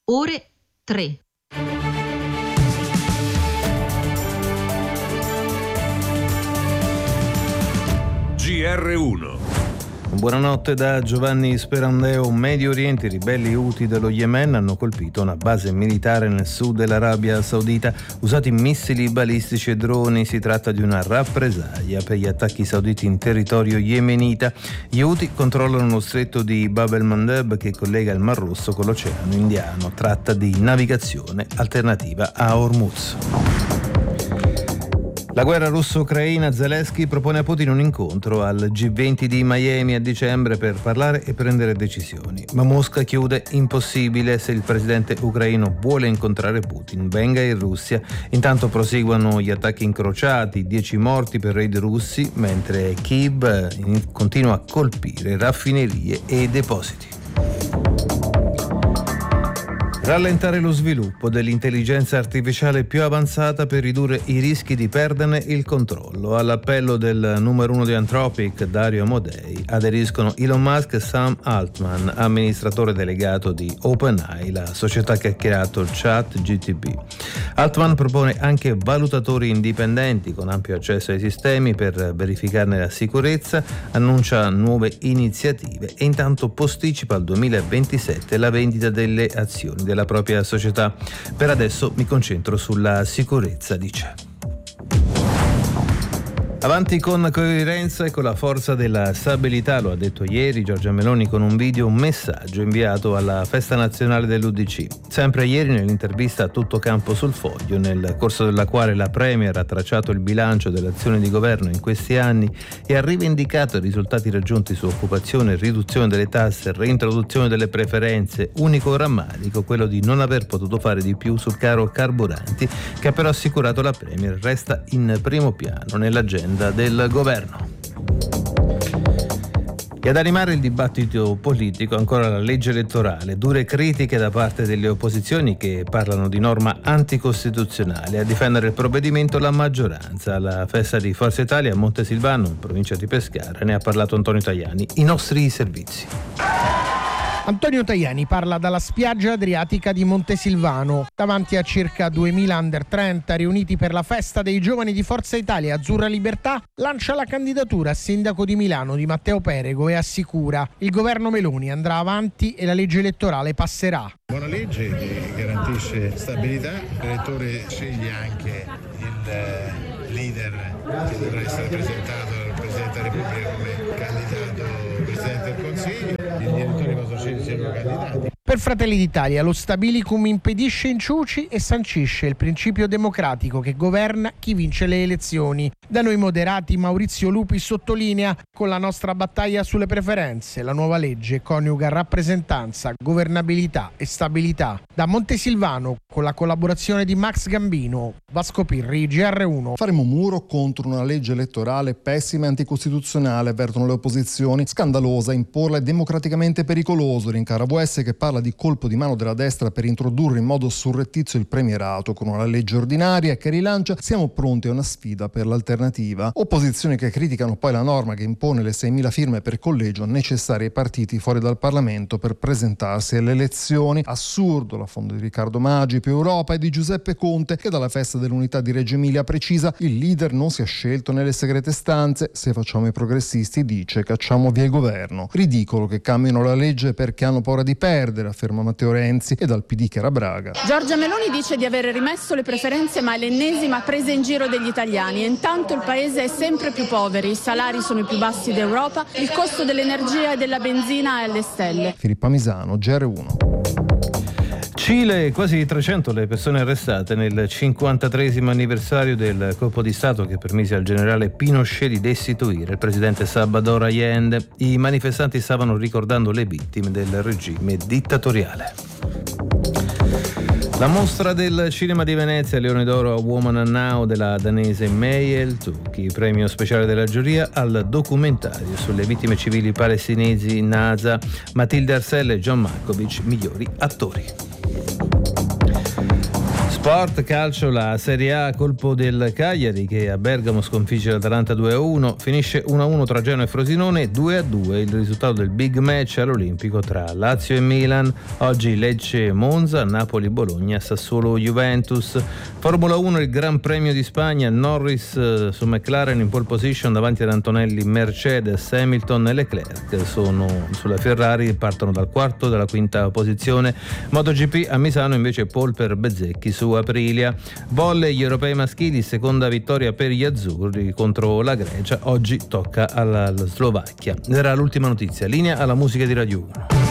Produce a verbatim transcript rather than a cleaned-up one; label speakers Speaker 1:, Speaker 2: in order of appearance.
Speaker 1: ore tre.
Speaker 2: G R uno.
Speaker 3: Buonanotte da Giovanni Sperandeo. Medio Oriente, i ribelli Houthi dello Yemen hanno colpito una base militare nel sud dell'Arabia Saudita, usati missili balistici e droni. Si tratta di una rappresaglia per gli attacchi sauditi in territorio yemenita. Gli Houthi controllano lo stretto di Bab el-Mandeb che collega il Mar Rosso con l'Oceano Indiano. Tratta di navigazione alternativa a Hormuz. La guerra russo-ucraina. Zelensky propone a Putin un incontro al G venti di Miami a dicembre per parlare e prendere decisioni. Ma Mosca chiude: impossibile, se il presidente ucraino vuole incontrare Putin, venga in Russia. Intanto proseguono gli attacchi incrociati, dieci morti per raid russi, mentre Kyiv continua a colpire raffinerie e depositi. Rallentare lo sviluppo dell'intelligenza artificiale più avanzata per ridurre i rischi di perderne il controllo. All'appello del numero uno di Anthropic, Dario Amodei, aderiscono Elon Musk e Sam Altman, amministratore delegato di OpenAI, la società che ha creato ChatGPT. Altman propone anche valutatori indipendenti con ampio accesso ai sistemi per verificarne la sicurezza, annuncia nuove iniziative e intanto posticipa al duemilaventisette la vendita delle azioni della la propria società. Per adesso mi concentro sulla sicurezza, dice. Avanti con coerenza e con la forza della stabilità, lo ha detto ieri Giorgia Meloni con un video, un messaggio inviato alla festa nazionale dell'U D C. Sempre ieri nell'intervista a Tutto Campo sul Foglio, nel corso della quale la Premier ha tracciato il bilancio dell'azione di governo in questi anni e ha rivendicato i risultati raggiunti su occupazione, riduzione delle tasse, reintroduzione delle preferenze, unico rammarico quello di non aver potuto fare di più sul caro carburanti, che ha però assicurato la Premier resta in primo piano nell'agenda del governo. E ad animare il dibattito politico ancora la legge elettorale, dure critiche da parte delle opposizioni che parlano di norma anticostituzionale. A difendere il provvedimento la maggioranza. Alla festa di Forza Italia a Montesilvano, in provincia di Pescara, ne ha parlato Antonio Tajani. I nostri servizi.
Speaker 4: Antonio Tajani parla dalla spiaggia adriatica di Montesilvano, davanti a circa duemila under trenta riuniti per la festa dei giovani di Forza Italia. Azzurra Libertà lancia la candidatura a sindaco di Milano di Matteo Perego e assicura: il governo Meloni andrà avanti e la legge elettorale passerà.
Speaker 5: Buona legge che garantisce stabilità, l'elettore sceglie anche il leader che dovrà essere presentato dal Presidente della Repubblica come candidato Presidente del Consiglio, gli elettori possono scegliere i loro candidati.
Speaker 4: Per Fratelli d'Italia lo stabilicum impedisce inciuci e sancisce il principio democratico che governa chi vince le elezioni. Da noi moderati Maurizio Lupi sottolinea: con la nostra battaglia sulle preferenze la nuova legge coniuga rappresentanza, governabilità e stabilità. Da Montesilvano, con la collaborazione di Max Gambino, Vasco Pirri, G R uno.
Speaker 6: Faremo muro contro una legge elettorale pessima e anticostituzionale, avvertono le opposizioni. Scandalosa, imporla è democraticamente pericoloso, rincara V S che parla di colpo di mano della destra per introdurre in modo surrettizio il premierato con una legge ordinaria che rilancia siamo pronti a una sfida per l'alternativa. Opposizioni che criticano poi la norma che impone le seimila firme per collegio necessarie ai partiti fuori dal Parlamento per presentarsi alle elezioni. Assurdo l'affondo di Riccardo Maggi, più Europa, e di Giuseppe Conte che dalla festa dell'unità di Reggio Emilia precisa: il leader non si è scelto nelle segrete stanze, se facciamo i progressisti dice cacciamo via il governo. Ridicolo che cambino la legge perché hanno paura di perdere, afferma Matteo Renzi, e dal P D che era Braga.
Speaker 7: Giorgia Meloni dice di aver rimesso le preferenze, ma è l'ennesima presa in giro degli italiani. E intanto il paese è sempre più povero, i salari sono i più bassi d'Europa, il costo dell'energia e della benzina è alle stelle.
Speaker 6: Filippa Misano, G R uno.
Speaker 3: Cile, quasi trecento le persone arrestate nel cinquantatreesimo anniversario del colpo di Stato che permise al generale Pinochet di destituire il presidente Salvador Allende. I manifestanti stavano ricordando le vittime del regime dittatoriale. La mostra del cinema di Venezia, Leone d'Oro a Woman Now della danese Mayel Tuki, premio speciale della giuria al documentario sulle vittime civili palestinesi Nasa, Matilde Arcella e John Malkovich, migliori attori. Sport, calcio, la Serie A, colpo del Cagliari che a Bergamo sconfigge l'Atalanta due a uno, finisce uno a uno tra Genoa e Frosinone, due a due il risultato del big match all'Olimpico tra Lazio e Milan. Oggi Lecce Monza, Napoli Bologna, Sassuolo Juventus. Formula uno, il Gran Premio di Spagna, Norris su McLaren in pole position davanti ad Antonelli, Mercedes, Hamilton e Leclerc sono sulla Ferrari, partono dal quarto dalla quinta posizione. MotoGP a Misano invece pole per Bezzecchi su Aprilia. Volley, gli europei maschili, seconda vittoria per gli azzurri contro la Grecia, oggi tocca alla, alla Slovacchia. Era l'ultima notizia, linea alla musica di Radio uno.